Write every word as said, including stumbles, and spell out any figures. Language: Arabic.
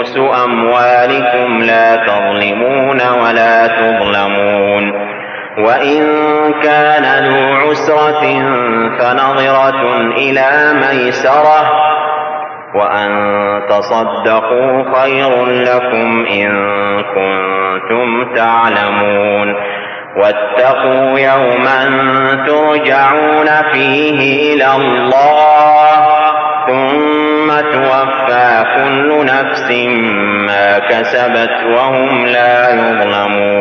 أموالكم لا تظلمون ولا تظلمون. وإن كان ذو عسرة فنظرة إلى ميسرة وأن تصدقوا خير لكم إن كنتم تعلمون. واتقوا يوما ترجعون فيه إلى الله ثم توفى كل نفس ما كسبت وهم لا يظلمون.